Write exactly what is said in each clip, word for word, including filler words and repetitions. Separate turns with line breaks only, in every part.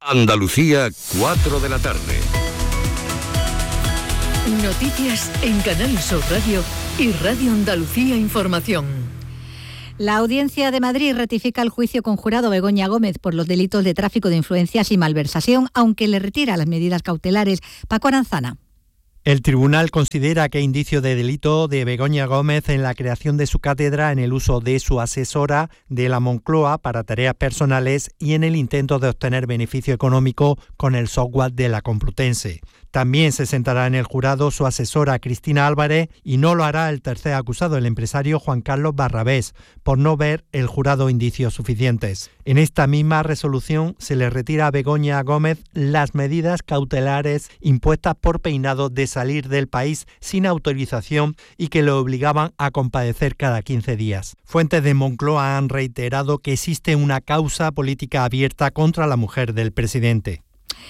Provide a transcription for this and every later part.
Andalucía, cuatro de la tarde.
Noticias en Canal Sur Radio y Radio Andalucía Información.
La Audiencia de Madrid ratifica el juicio conjurado a Begoña Gómez por los delitos de tráfico de influencias y malversación, aunque le retira las medidas cautelares. Paco Aranzana.
El tribunal considera que hay indicio de delito de Begoña Gómez en la creación de su cátedra, en el uso de su asesora de la Moncloa para tareas personales y en el intento de obtener beneficio económico con el software de la Complutense. También se sentará en el jurado su asesora Cristina Álvarez y no lo hará el tercer acusado, el empresario Juan Carlos Barrabés, por no ver el jurado indicios suficientes. En esta misma resolución se le retira a Begoña Gómez las medidas cautelares impuestas por Peinado de salir del país sin autorización y que lo obligaban a comparecer cada quince días. Fuentes de Moncloa han reiterado que existe una causa política abierta contra la mujer del presidente.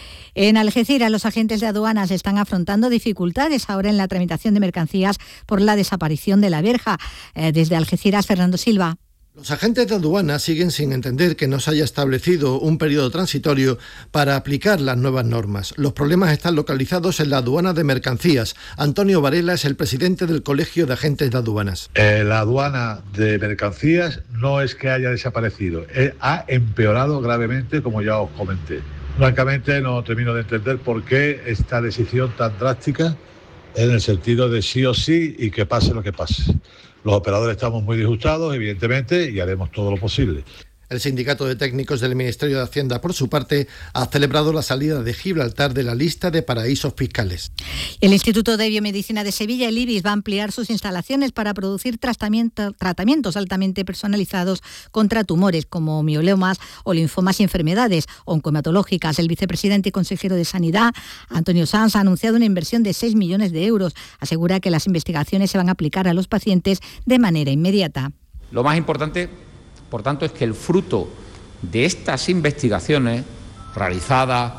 En Algeciras, los agentes de aduanas están afrontando dificultades ahora en la tramitación de mercancías por la desaparición de la verja. Eh, desde Algeciras, Fernando Silva.
Los agentes de aduanas siguen sin entender que no se haya establecido un periodo transitorio para aplicar las nuevas normas. Los problemas están localizados en la aduana de mercancías. Antonio Varela es el presidente del Colegio de Agentes de Aduanas.
Eh, la aduana de mercancías no es que haya desaparecido, eh, ha empeorado gravemente, como ya os comenté. Francamente no termino de entender por qué esta decisión tan drástica en el sentido de sí o sí y que pase lo que pase. Los operadores estamos muy disgustados, evidentemente, y haremos todo lo posible.
El Sindicato de Técnicos del Ministerio de Hacienda, por su parte, ha celebrado la salida de Gibraltar de la lista de paraísos fiscales.
El Instituto de Biomedicina de Sevilla, el I B I S, va a ampliar sus instalaciones para producir tratamiento, tratamientos altamente personalizados contra tumores como miolemas o linfomas y enfermedades oncohematológicas. El vicepresidente y consejero de Sanidad, Antonio Sanz, ha anunciado una inversión de seis millones de euros. Asegura que las investigaciones se van a aplicar a los pacientes de manera inmediata.
Lo más importante, por tanto, es que el fruto de estas investigaciones realizadas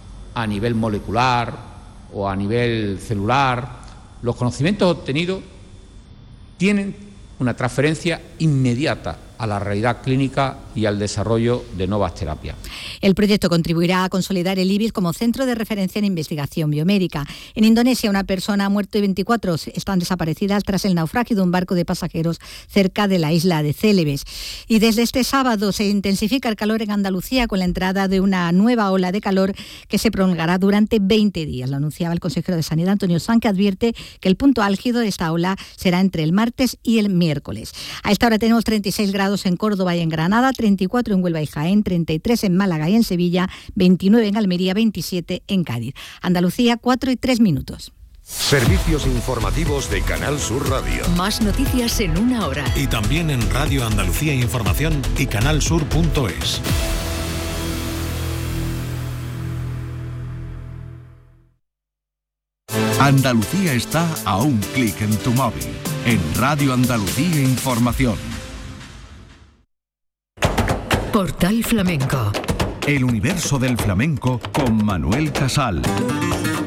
a nivel molecular o a nivel celular, los conocimientos obtenidos tienen una transferencia inmediata a la realidad clínica y al desarrollo de nuevas terapias.
El proyecto contribuirá a consolidar el I B I S como centro de referencia en investigación biomédica. En Indonesia, una persona ha muerto y veinticuatro están desaparecidas tras el naufragio de un barco de pasajeros cerca de la isla de Célebes. Y desde este sábado se intensifica el calor en Andalucía con la entrada de una nueva ola de calor que se prolongará durante veinte días. Lo anunciaba el consejero de Sanidad, Antonio Sanz, que advierte que el punto álgido de esta ola será entre el martes y el miércoles. A esta hora tenemos treinta y seis grados en Córdoba y en Granada, treinta y cuatro en Huelva y Jaén, treinta y tres en Málaga y en Sevilla, veintinueve en Almería, veintisiete en Cádiz. Andalucía, cuatro y tres minutos.
Servicios informativos de Canal Sur Radio.
Más noticias en una hora.
Y también en Radio Andalucía Información y canalsur punto es.
Andalucía está a un clic en tu móvil. En Radio Andalucía Información.
Portal Flamenco.
El universo del flamenco con Manuel Casal.